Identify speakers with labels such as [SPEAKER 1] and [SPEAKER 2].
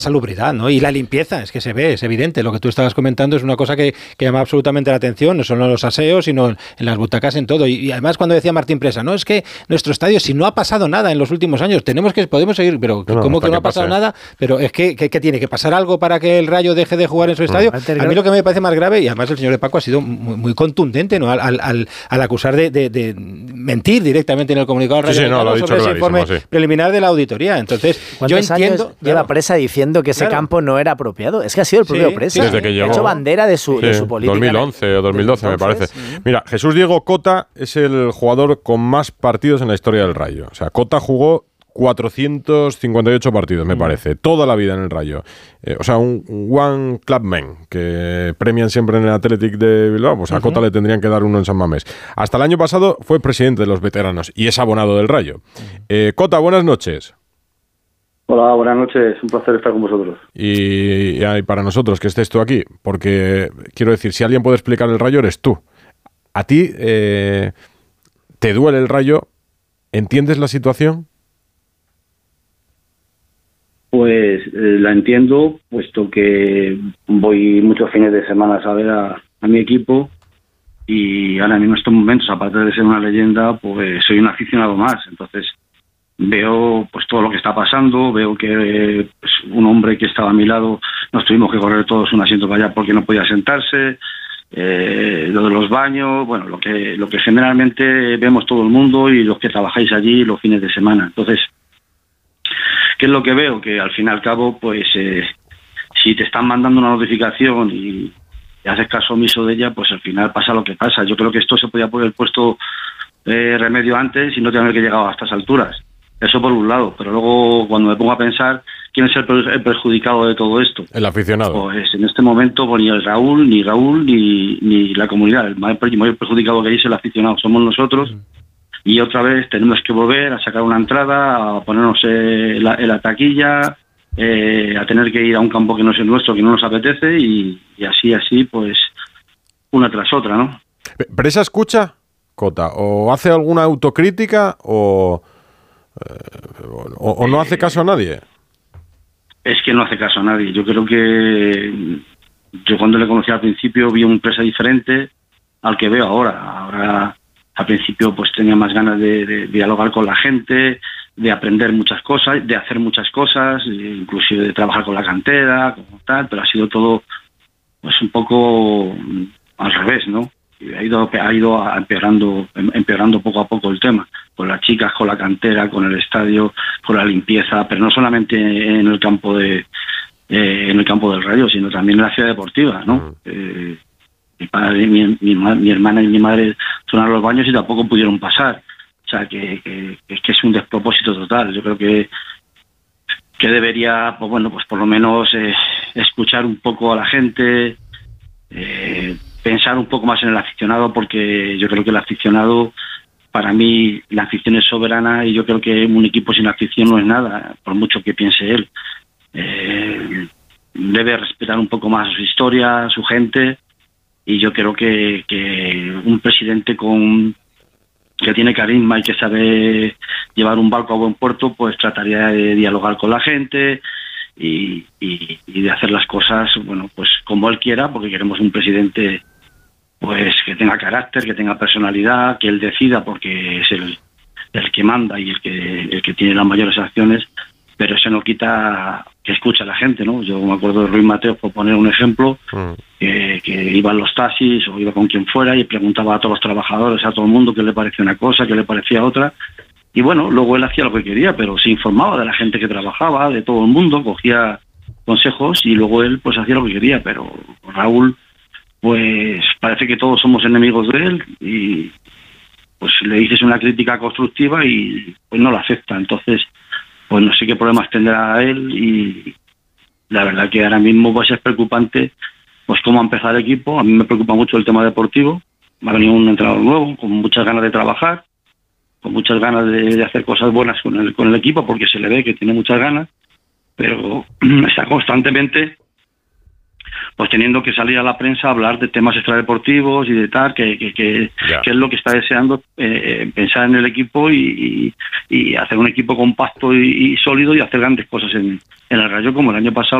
[SPEAKER 1] salubridad, ¿no? Y la limpieza, es que se ve, es evidente. Lo que tú estabas comentando es una cosa que llama absolutamente la atención, no solo en los aseos, sino en las butacas, en todo. Y además cuando decía Martín Presa, no, es que nuestro estadio, si no ha pasado nada en los últimos años, podemos seguir, pero ¿cómo que no ha pasado nada? Pero es que tiene que pasar algo para que el Rayo deje de jugar en su estadio. A mí lo que me parece más grave, y además el señor de Paco ha sido muy contundente, ¿no? Al acusar de mentir directamente en el comunicado del Rayo sobre ese informe preliminar de la auditoría. Entonces, yo entiendo...
[SPEAKER 2] Lleva Presa diciendo que ese campo no era apropiado. Es que ha sido el propio Presa.
[SPEAKER 3] Desde que llegó,
[SPEAKER 2] ha hecho bandera de su política.
[SPEAKER 3] 2011 o 2012 me parece. Mira, Jesús Diego Cota es el jugador con más partidos en la historia del Rayo. O sea, Cota jugó 458 partidos, me parece. Toda la vida en el Rayo. O sea, un one club man que premian siempre en el Athletic de Bilbao. Pues a Cota le tendrían que dar uno en San Mamés. Hasta el año pasado fue presidente de los veteranos y es abonado del Rayo. Cota, buenas noches.
[SPEAKER 4] Hola, buenas noches. Un placer estar con vosotros.
[SPEAKER 3] Y para nosotros que estés tú aquí, porque quiero decir, si alguien puede explicar el Rayo, eres tú. ¿A ti te duele el Rayo? ¿Entiendes la situación?
[SPEAKER 4] Pues la entiendo, puesto que voy muchos fines de semana a ver a mi equipo y ahora mismo en estos momentos, aparte de ser una leyenda, pues soy un aficionado más. Entonces veo pues todo lo que está pasando, veo que pues, un hombre que estaba a mi lado nos tuvimos que correr todos un asiento para allá porque no podía sentarse, lo de los baños, bueno, lo que generalmente vemos todo el mundo y los que trabajáis allí los fines de semana. Entonces, ¿qué es lo que veo? Que al fin y al cabo, pues si te están mandando una notificación y haces caso omiso de ella, pues al final pasa lo que pasa. Yo creo que esto se podía haber puesto remedio antes y no tener que llegar a estas alturas. Eso por un lado, pero luego cuando me pongo a pensar quién es el perjudicado de todo esto.
[SPEAKER 3] El aficionado.
[SPEAKER 4] Pues en este momento pues, ni Raúl ni la comunidad. El mayor perjudicado que hay es el aficionado, somos nosotros. Y otra vez tenemos que volver a sacar una entrada, a ponernos en la taquilla, a tener que ir a un campo que no es el nuestro, que no nos apetece y así, pues una tras otra, ¿no?
[SPEAKER 3] ¿Presa escucha, Cota? ¿O hace alguna autocrítica o no hace caso a nadie?
[SPEAKER 4] Es que no hace caso a nadie. Yo creo que yo cuando le conocí al principio vi un Presa diferente al que veo ahora. Ahora al principio pues tenía más ganas de dialogar con la gente, de aprender muchas cosas, de hacer muchas cosas, inclusive de trabajar con la cantera, como tal, pero ha sido todo pues un poco al revés, ¿no? Ha ido empeorando poco a poco el tema, con las chicas, con la cantera, con el estadio, con la limpieza, pero no solamente en el campo del Rayo, sino también en la ciudad deportiva, ¿no? Mi padre, mi hermana y mi madre sonaron los baños y tampoco pudieron pasar. O sea, que es un despropósito total. Yo creo que debería, pues bueno, pues por lo menos escuchar un poco a la gente, pensar un poco más en el aficionado, porque yo creo que el aficionado, para mí, la afición es soberana y yo creo que un equipo sin afición no es nada, por mucho que piense él. Debe respetar un poco más su historia, su gente. Y yo creo que un presidente que tiene carisma y que sabe llevar un barco a buen puerto, pues trataría de dialogar con la gente y de hacer las cosas, bueno, pues como él quiera, porque queremos un presidente pues que tenga carácter, que tenga personalidad, que él decida porque es el que manda y el que tiene las mayores acciones, pero eso no quita que escuche a la gente, ¿no? Yo me acuerdo de Ruiz Mateos, por poner un ejemplo, que iba en los taxis o iba con quien fuera y preguntaba a todos los trabajadores, a todo el mundo qué le parecía una cosa, qué le parecía otra. Y bueno, luego él hacía lo que quería, pero se informaba de la gente que trabajaba, de todo el mundo, cogía consejos y luego él pues hacía lo que quería. Pero Raúl, pues parece que todos somos enemigos de él y pues le dices una crítica constructiva y pues no la acepta. Entonces, pues no sé qué problemas tendrá él y la verdad que ahora mismo pues es preocupante pues cómo ha empezado el equipo. A mí me preocupa mucho el tema deportivo. Me ha venido un entrenador nuevo con muchas ganas de trabajar, con muchas ganas de hacer cosas buenas con el equipo, porque se le ve que tiene muchas ganas, pero está constantemente pues teniendo que salir a la prensa a hablar de temas extradeportivos y de tal, que es lo que está deseando, pensar en el equipo y hacer un equipo compacto y sólido y hacer grandes cosas en el Rayo, como el año pasado